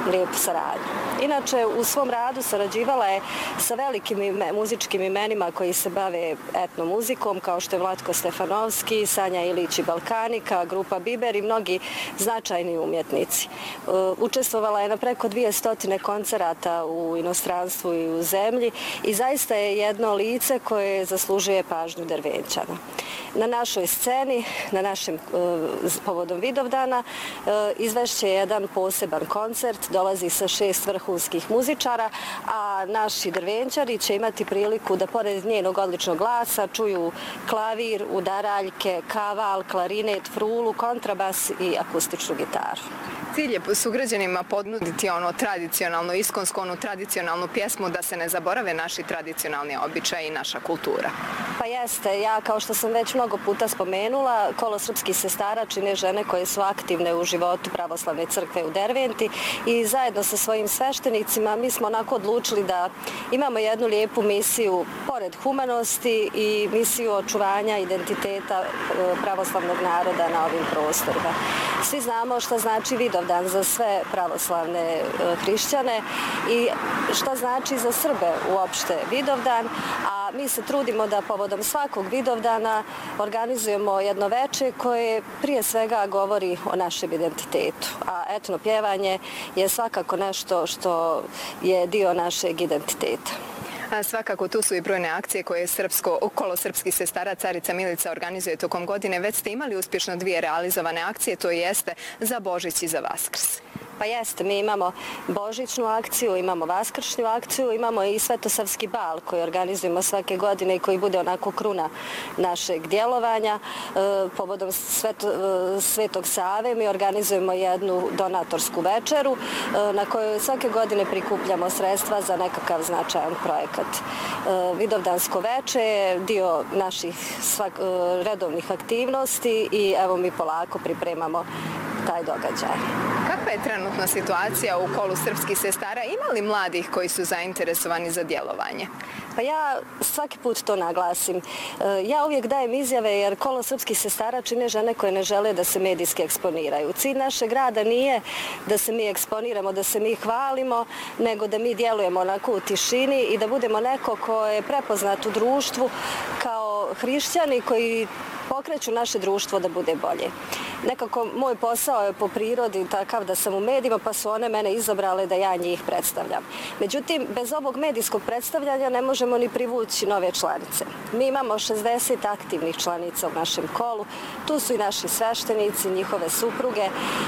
lijepu saradnju. Inače, u svom radu sarađivala je sa velikim muzičkim imenima koji se bave etnomuzikom, kao što je Vlatko Stefanovski, Sanja Ilić i Balkanika, grupa Biber i mnogi značajni umjetnici. Učestvovala je na preko 200 koncerata u inostranstvu i u zemlji i zaista je jedno lice koje zaslužuje pažnju Dervenčana. Na našoj sceni, na našem povodom Vidovdana, izvešće jedan poseban koncert, dolazi sa 6 vrhunskih muzičara, a naši Drvenčari će imati priliku da pored njenog odličnog glasa čuju klavir, udaraljke, kaval, klarinet, frulu, kontrabas i akustičnu gitaru. Cilj je sugrađanima podnuditi ono tradicionalno, iskonsko, onu tradicionalnu pjesmu da se ne zaborave naši tradicionalni običaji i naša kultura. Pa jeste, ja kao što sam već mnogo puta spomenula, Kolo srpskih sestara čine žene koje su aktivne u životu pravoslavne crkve u Derventi i zajedno sa svojim sveštenicima mi smo onako odlučili da imamo jednu lijepu misiju pored humanosti i misiju očuvanja identiteta pravoslavnog naroda na ovim prostorima. Svi znamo šta znači Vidovdan za sve pravoslavne hrišćane i šta znači za Srbe uopšte Vidovdan, a mi se trudimo da povodom svakog Vidovdana organizujemo jedno veče koje prije svega govori o našem identitetu. A etno pjevanje je svakako nešto što je dio našeg identiteta. Svakako tu su i brojne akcije koje Kolo srpskih sestara Carica Milica organizuje tokom godine. Već ste imali uspješno 2 realizovane akcije, to jeste za Božić i za Vaskrs. Pa jeste, mi imamo božićnu akciju, imamo vaskršnju akciju, imamo i svetosavski bal koji organizujemo svake godine i koji bude onako kruna našeg djelovanja. Povodom Svetog Save mi organizujemo jednu donatorsku večeru na kojoj svake godine prikupljamo sredstva za nekakav značajan projekat. Vidovdansko veče je dio naših redovnih aktivnosti i evo mi polako pripremamo taj događaj. Kakva je trenutna situacija u Kolu srpskih sestara? Ima li mladih koji su zainteresovani za djelovanje? Pa ja svaki put to naglasim. Ja uvijek dajem izjave jer Kolo srpskih sestara čine žene koje ne žele da se medijski eksponiraju. Cilj našeg rada nije da se mi eksponiramo, da se mi hvalimo, nego da mi djelujemo onako u tišini i da budemo neko ko je prepoznat u društvu kao hrišćani koji pokreću naše društvo da bude bolje. Nekako moj posao je po prirodi takav da sam u medijima, pa su one mene izabrale da ja njih predstavljam. Međutim, bez ovog medijskog predstavljanja ne možemo ni privući nove članice. Mi imamo 60 aktivnih članica u našem kolu, tu su i naši sveštenici, njihove supruge,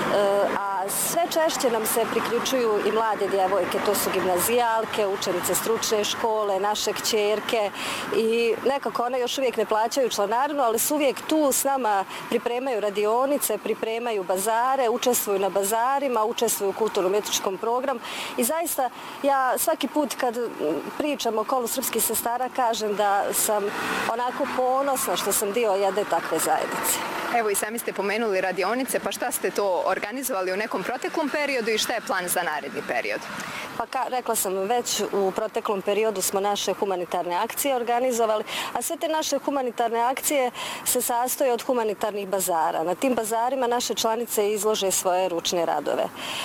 a sve češće nam se priključuju i mlade djevojke, to su gimnazijalke, učenice stručne škole, naše kćerke i nekako one još uvijek ne plaćaju članarinu, ali su uvijek tu s nama, pripremaju radionice, pripremaju bazare, učestvuju na bazarima, učestvuju u kulturno-umjetničkom programu i zaista ja svaki put kad pričam o Kolu srpskih sestara kažem da sam onako ponosna što sam dio jedne takve zajednice. Evo i sami ste pomenuli radionice, pa šta ste to organizovali u nekom proteklom periodu i šta je plan za naredni period? Pa rekla sam već, u proteklom periodu smo naše humanitarne akcije organizovali, a sve te naše humanitarne akcije se sastoje od humanitarnih bazara. Na tim bazarima naše članice izlože svoje ručne radove.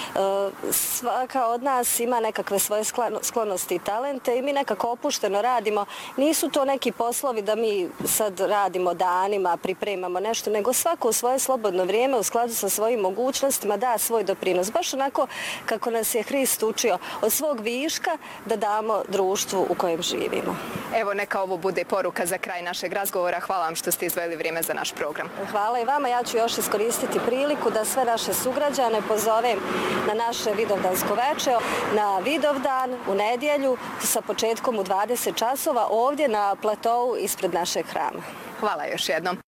Svaka od nas ima nekakve svoje sklonosti i talente i mi nekako opušteno radimo. Nisu to neki poslovi da mi sad radimo danima, pripremamo nešto, nego svako u svoje slobodno vrijeme u skladu sa svojim mogućnostima da svoj doprinos. Baš onako kako nas je Hrist učio, od svog viška da damo društvu u kojem živimo. Evo neka ovo bude poruka za kraj našeg razgovora. Hvala vam što ste izdvojili vrijeme za naš program. Hvala i vama. Ja ću još iskoristiti priliku da sve naše sugrađane pozovem na naše Vidovdansko veče, na Vidovdan u nedjelju sa početkom u 20 časova ovdje na platovu ispred našeg hrama. Hvala još jednom.